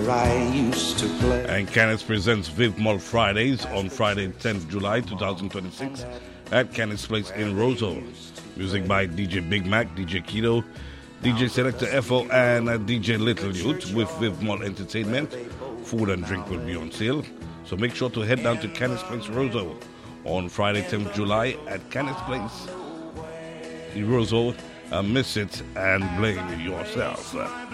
I used to play. And Canis presents Viv Mall Fridays on Friday, 10th July 2026 at Canis Place in Roseau. Music by DJ Big Mac, DJ Keto, DJ Selector FO, and DJ Little Youth with Viv Mall Entertainment. Food and drink will be on sale. So make sure to head down to Canis Place Roseau on Friday, 10th July at Canis Place in Roseau. Miss it and blame yourself.